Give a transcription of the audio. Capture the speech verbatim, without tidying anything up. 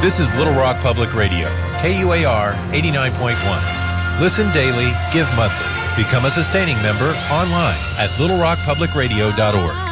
This is Little Rock Public Radio, K U A R eighty-nine point one. Listen daily, give monthly. Become a sustaining member online at little rock public radio dot org.